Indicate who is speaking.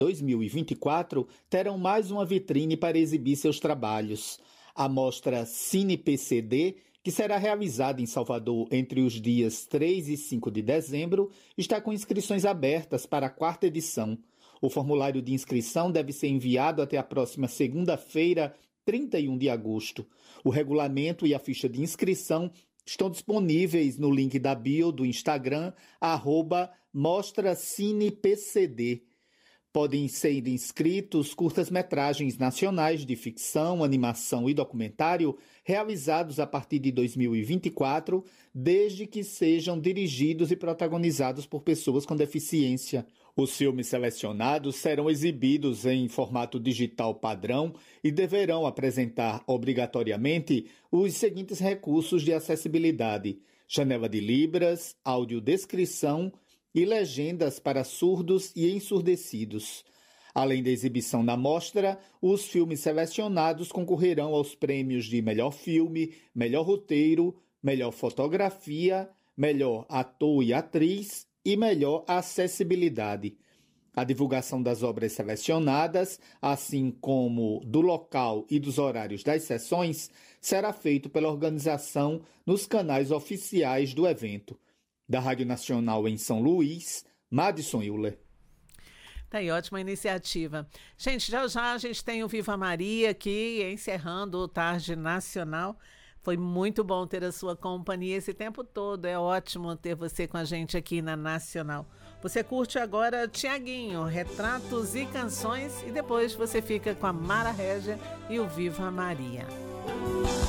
Speaker 1: 2024 terão mais uma vitrine para exibir seus trabalhos. A mostra Cine PCD, que será realizada em Salvador entre os dias 3 e 5 de dezembro, está com inscrições abertas para a 4ª edição. O formulário de inscrição deve ser enviado até a próxima segunda-feira, 31 de agosto. O regulamento e a ficha de inscrição estão disponíveis no link da bio do Instagram, @mostracinepcd. Podem ser inscritos curtas-metragens nacionais de ficção, animação e documentário realizados a partir de 2024, desde que sejam dirigidos e protagonizados por pessoas com deficiência. Os filmes selecionados serão exibidos em formato digital padrão e deverão apresentar obrigatoriamente os seguintes recursos de acessibilidade: janela de libras, audiodescrição e legendas para surdos e ensurdecidos. Além da exibição na mostra, os filmes selecionados concorrerão aos prêmios de melhor filme, melhor roteiro, melhor fotografia, melhor ator e atriz e melhor acessibilidade. A divulgação das obras selecionadas, assim como do local e dos horários das sessões, será feito pela organização nos canais oficiais do evento. Da Rádio Nacional em São Luís, Madison Euler.
Speaker 2: Tá aí, ótima iniciativa. Gente, já já a gente tem o Viva Maria aqui, encerrando o Tarde Nacional. Foi muito bom ter a sua companhia esse tempo todo. É ótimo ter você com a gente aqui na Nacional. Você curte agora Tiaguinho, Retratos e Canções, e depois você fica com a Mara Régia e o Viva Maria.